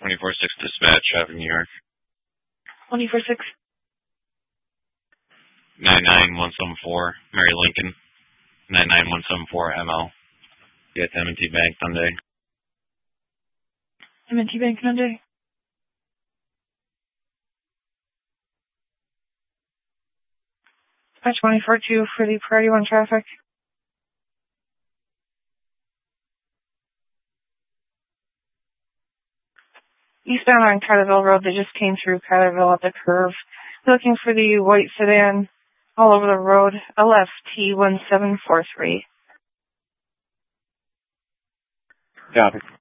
24-6 dispatch, Traffic New York. 24-6. 99174, Mary Lincoln. 99174 ML. Yes, M&T Bank, Sunday. M&T Bank, Monday. Dispatch 24-2 for the Priority 1 traffic. Eastbound on Cotterville Road, they just came through Cotterville at the curve. Looking for the white sedan all over the road, LFT 1743. Copy.